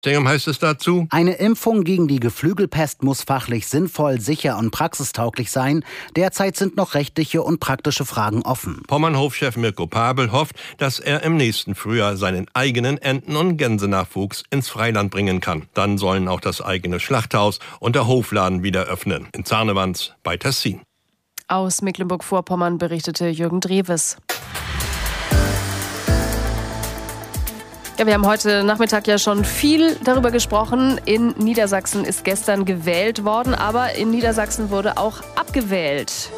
Singem heißt es dazu: Eine Impfung gegen die Geflügelpest muss fachlich sinnvoll, sicher und praxistauglich sein. Derzeit sind noch rechtliche und praktische Fragen offen. Pommern-Hofchef Mirko Pabel hofft, dass er im nächsten Frühjahr seinen eigenen Enten- und Gänsenachwuchs ins Freiland bringen kann. Dann sollen auch das eigene Schlachthaus und der Hofladen wieder öffnen. In Zarnewanz bei Tessin. Aus Mecklenburg-Vorpommern berichtete Jürgen Drewes. Ja, wir haben heute Nachmittag ja schon viel darüber gesprochen. In Niedersachsen ist gestern gewählt worden, aber in Niedersachsen wurde auch abgewählt.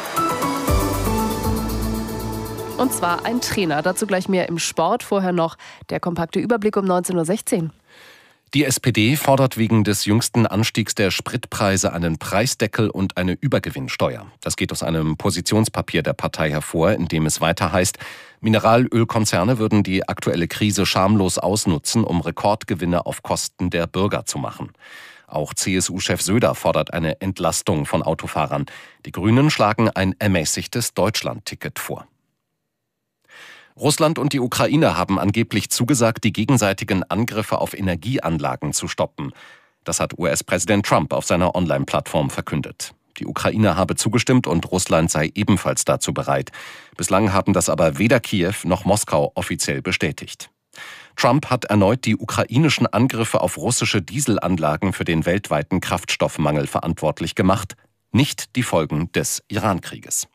Und zwar ein Trainer. Dazu gleich mehr im Sport. Vorher noch der kompakte Überblick um 19.16 Uhr. Die SPD fordert wegen des jüngsten Anstiegs der Spritpreise einen Preisdeckel und eine Übergewinnsteuer. Das geht aus einem Positionspapier der Partei hervor, in dem es weiter heißt, Mineralölkonzerne würden die aktuelle Krise schamlos ausnutzen, um Rekordgewinne auf Kosten der Bürger zu machen. Auch CSU-Chef Söder fordert eine Entlastung von Autofahrern. Die Grünen schlagen ein ermäßigtes Deutschland-Ticket vor. Russland und die Ukraine haben angeblich zugesagt, die gegenseitigen Angriffe auf Energieanlagen zu stoppen. Das hat US-Präsident Trump auf seiner Online-Plattform verkündet. Die Ukraine habe zugestimmt und Russland sei ebenfalls dazu bereit. Bislang haben das aber weder Kiew noch Moskau offiziell bestätigt. Trump hat erneut die ukrainischen Angriffe auf russische Dieselanlagen für den weltweiten Kraftstoffmangel verantwortlich gemacht, nicht die Folgen des Iran-Krieges.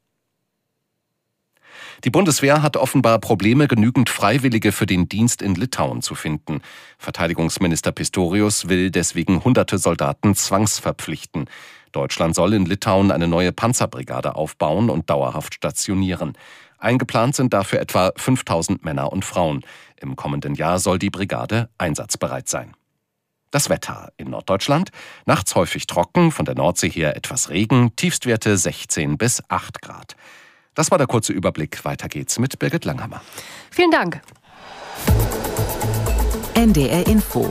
Die Bundeswehr hat offenbar Probleme, genügend Freiwillige für den Dienst in Litauen zu finden. Verteidigungsminister Pistorius will deswegen hunderte Soldaten zwangsverpflichten. Deutschland soll in Litauen eine neue Panzerbrigade aufbauen und dauerhaft stationieren. Eingeplant sind dafür etwa 5000 Männer und Frauen. Im kommenden Jahr soll die Brigade einsatzbereit sein. Das Wetter in Norddeutschland: nachts häufig trocken, von der Nordsee her etwas Regen, Tiefstwerte 16 bis 8 Grad. Das war der kurze Überblick. Weiter geht's mit Birgit Langhammer. Vielen Dank. NDR Info.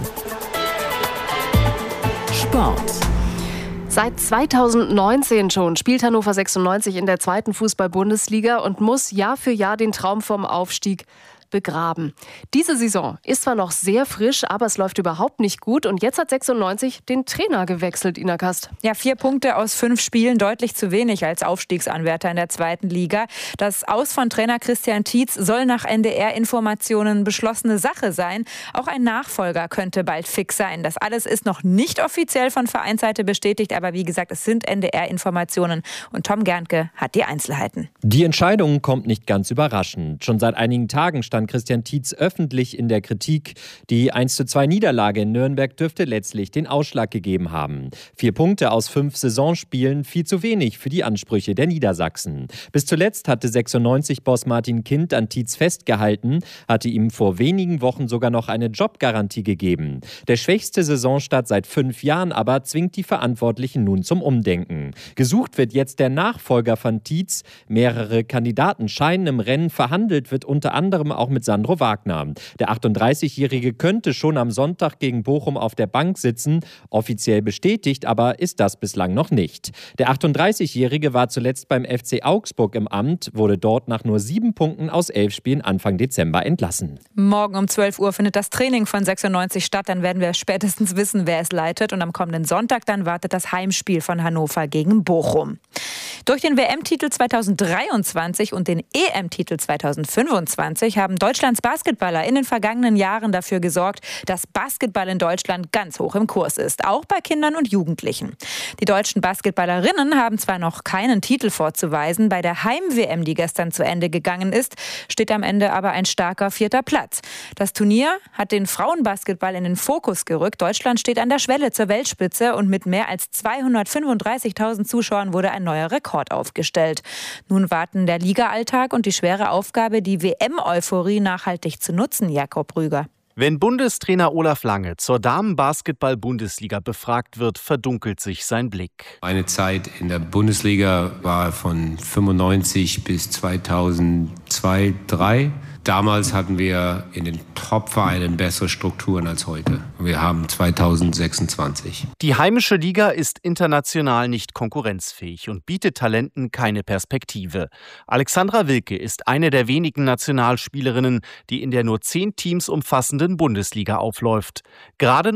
Sport. Seit 2019 schon spielt Hannover 96 in der 2. Fußball-Bundesliga und muss Jahr für Jahr den Traum vom Aufstieg begraben. Diese Saison ist zwar noch sehr frisch, aber es läuft überhaupt nicht gut. Und jetzt hat 96 den Trainer gewechselt, Ina Kast. Ja, 4 Punkte aus 5 Spielen, deutlich zu wenig als Aufstiegsanwärter in der 2. Liga. Das Aus von Trainer Christian Tietz soll nach NDR-Informationen beschlossene Sache sein. Auch ein Nachfolger könnte bald fix sein. Das alles ist noch nicht offiziell von Vereinsseite bestätigt, aber wie gesagt, es sind NDR-Informationen. Und Tom Gerntke hat die Einzelheiten. Die Entscheidung kommt nicht ganz überraschend. Schon seit einigen Tagen stand Christian Tietz öffentlich in der Kritik. Die 1:2 Niederlage in Nürnberg dürfte letztlich den Ausschlag gegeben haben. 4 Punkte aus 5 Saisonspielen, viel zu wenig für die Ansprüche der Niedersachsen. Bis zuletzt hatte 96-Boss Martin Kind an Tietz festgehalten, hatte ihm vor wenigen Wochen sogar noch eine Jobgarantie gegeben. Der schwächste Saisonstart seit 5 Jahren aber zwingt die Verantwortlichen nun zum Umdenken. Gesucht wird jetzt der Nachfolger von Tietz. Mehrere Kandidaten scheinen im Rennen, verhandelt wird unter anderem auch mit Sandro Wagner. Der 38-Jährige könnte schon am Sonntag gegen Bochum auf der Bank sitzen. Offiziell bestätigt aber ist das bislang noch nicht. Der 38-Jährige war zuletzt beim FC Augsburg im Amt, wurde dort nach nur 7 Punkten aus 11 Spielen Anfang Dezember entlassen. Morgen um 12 Uhr findet das Training von 96 statt. Dann werden wir spätestens wissen, wer es leitet. Und am kommenden Sonntag dann wartet das Heimspiel von Hannover gegen Bochum. Durch den WM-Titel 2023 und den EM-Titel 2025 haben Deutschlands Basketballer in den vergangenen Jahren dafür gesorgt, dass Basketball in Deutschland ganz hoch im Kurs ist, auch bei Kindern und Jugendlichen. Die deutschen Basketballerinnen haben zwar noch keinen Titel vorzuweisen, bei der Heim-WM, die gestern zu Ende gegangen ist, steht am Ende aber ein starker 4. Platz. Das Turnier hat den Frauenbasketball in den Fokus gerückt. Deutschland steht an der Schwelle zur Weltspitze und mit mehr als 235.000 Zuschauern wurde ein neuer Rekord aufgestellt. Nun warten der Liga-Alltag und die schwere Aufgabe, die WM-Euphorie nachhaltig zu nutzen, Jakob Rüger. Wenn Bundestrainer Olaf Lange zur Damenbasketball-Bundesliga befragt wird, verdunkelt sich sein Blick. Meine Zeit in der Bundesliga war von 95 bis 2002, 2003. Damals hatten wir in den Top-Vereinen bessere Strukturen als heute. Wir haben 2026. Die heimische Liga ist international nicht konkurrenzfähig und bietet Talenten keine Perspektive. Alexandra Wilke ist eine der wenigen Nationalspielerinnen, die in der nur 10 Teams umfassenden Bundesliga aufläuft. Gerade